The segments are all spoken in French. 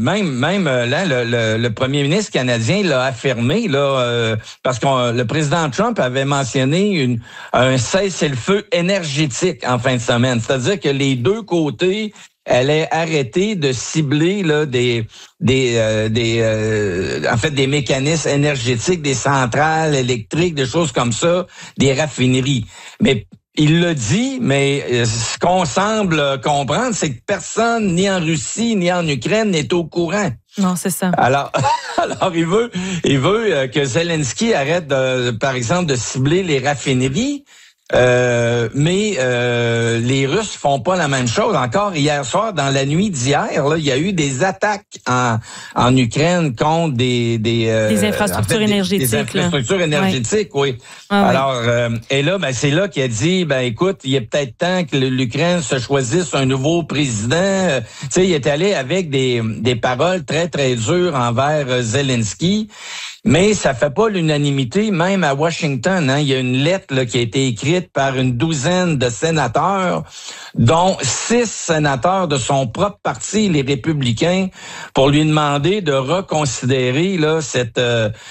même là, le premier ministre canadien l'a affirmé, là, parce que le président Trump avait mentionné un cessez-le-feu énergétique en fin de semaine. C'est-à-dire que les deux côtés allaient arrêter de cibler là des mécanismes énergétiques, des centrales électriques, des choses comme ça, des raffineries. Mais il l'a dit, mais ce qu'on semble comprendre, c'est que personne, ni en Russie, ni en Ukraine, n'est au courant. Non, c'est ça. Alors il veut que Zelensky arrête, par exemple, de cibler les raffineries. Mais les Russes font pas la même chose. Encore hier soir, dans la nuit d'hier, là, il y a eu des attaques en Ukraine contre des infrastructures énergétiques. Des infrastructures énergétiques, oui. Ah, alors, et là, c'est là qu'il a dit, écoute, il est peut-être temps que l'Ukraine se choisisse un nouveau président. Tu sais, il est allé avec des paroles très, très dures envers Zelensky. Mais ça fait pas l'unanimité, même à Washington. Il y a une lettre là, qui a été écrite par une douzaine de sénateurs, dont 6 sénateurs de son propre parti, les Républicains, pour lui demander de reconsidérer là cette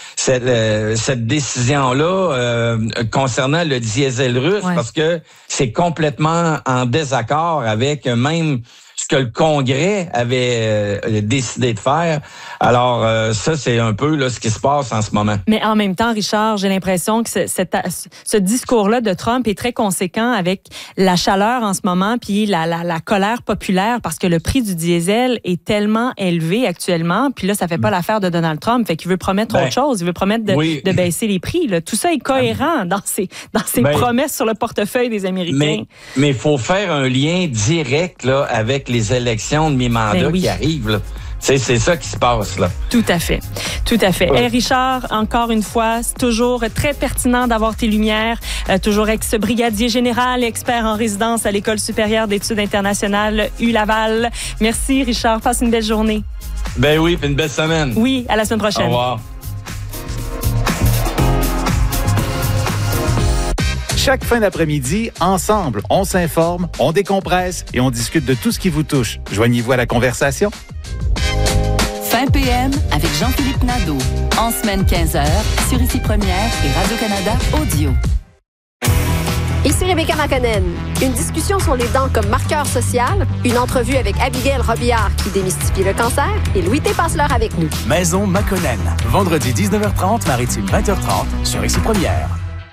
décision-là concernant le diesel russe, parce que c'est complètement en désaccord avec même ce que le Congrès avait décidé de faire. Alors, ça, c'est un peu là ce qui se passe en ce moment. Mais en même temps, Richard, j'ai l'impression que ce discours-là de Trump est très conséquent avec la chaleur en ce moment, puis la colère populaire, parce que le prix du diesel est tellement élevé actuellement, puis là, ça fait pas l'affaire de Donald Trump, fait qu'il veut promettre autre chose, il veut promettre de baisser les prix. Là. Tout ça est cohérent dans ses promesses sur le portefeuille des Américains. Mais il faut faire un lien direct là avec les élections de mi-mandat qui arrivent, là. C'est ça qui se passe, là. Tout à fait. Tout à fait. Hey, Richard, encore une fois, c'est toujours très pertinent d'avoir tes lumières. Toujours ex-brigadier général, expert en résidence à l'École supérieure d'études internationales ULaval. Merci, Richard. Passe une belle journée. Ben oui, puis une belle semaine. Oui, à la semaine prochaine. Au revoir. Chaque fin d'après-midi, ensemble, on s'informe, on décompresse et on discute de tout ce qui vous touche. Joignez-vous à la conversation. Fin PM avec Jean-Philippe Nadeau. En semaine 15h, sur Ici Première et Radio-Canada Audio. Ici Rebecca McConnell. Une discussion sur les dents comme marqueur social, une entrevue avec Abigail Robillard qui démystifie le cancer et Louis T. Passeleur avec nous. Maison McConnell. Vendredi 19h30, Maritime 20h30 sur Ici Première.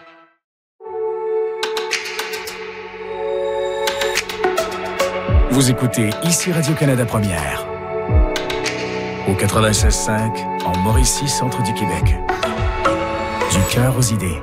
Vous écoutez Ici Radio-Canada Première. Au 96.5, en Mauricie, centre du Québec. Du cœur aux idées.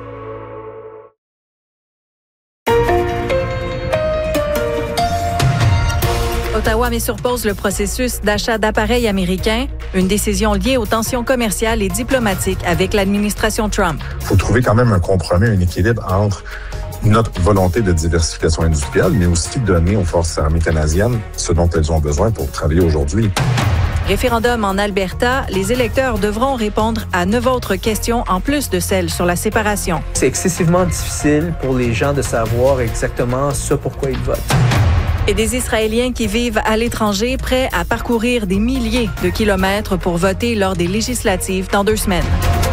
Ottawa met sur pause le processus d'achat d'appareils américains, une décision liée aux tensions commerciales et diplomatiques avec l'administration Trump. Il faut trouver quand même un compromis, un équilibre entre notre volonté de diversification industrielle, mais aussi donner aux forces armées canadiennes ce dont elles ont besoin pour travailler aujourd'hui. Référendum en Alberta, les électeurs devront répondre à 9 autres questions en plus de celles sur la séparation. C'est excessivement difficile pour les gens de savoir exactement ce pourquoi ils votent. Et des Israéliens qui vivent à l'étranger prêts à parcourir des milliers de kilomètres pour voter lors des législatives dans 2 semaines.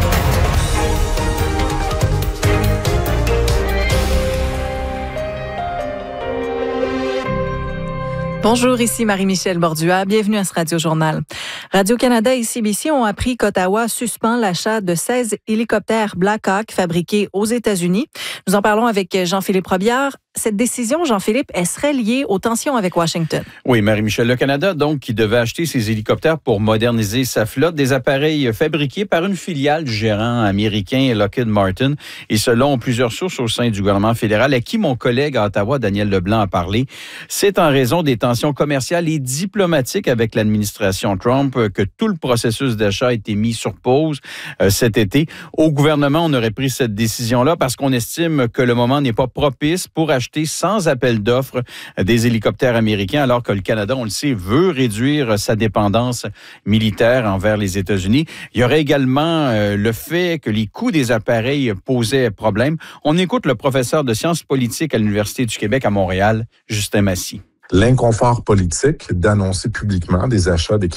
Bonjour, ici Marie-Michel Bordua. Bienvenue à ce Radio-Journal. Radio-Canada et CBC ont appris qu'Ottawa suspend l'achat de 16 hélicoptères Black Hawk fabriqués aux États-Unis. Nous en parlons avec Jean-Philippe Robillard. Cette décision, Jean-Philippe, elle serait liée aux tensions avec Washington. Oui, Marie-Michel. Le Canada, donc, qui devait acheter ces hélicoptères pour moderniser sa flotte, des appareils fabriqués par une filiale du gérant américain Lockheed Martin. Et selon plusieurs sources au sein du gouvernement fédéral, à qui mon collègue à Ottawa, Daniel Leblanc, a parlé, c'est en raison des tensions commerciales et diplomatiques avec l'administration Trump que tout le processus d'achat a été mis sur pause cet été. Au gouvernement, on aurait pris cette décision-là parce qu'on estime que le moment n'est pas propice pour acheter sans appel d'offres des hélicoptères américains, alors que le Canada, on le sait, veut réduire sa dépendance militaire envers les États-Unis. Il y aurait également le fait que les coûts des appareils posaient problème. On écoute le professeur de sciences politiques à l'Université du Québec à Montréal, Justin Massy. L'inconfort politique d'annoncer publiquement des achats d'équipements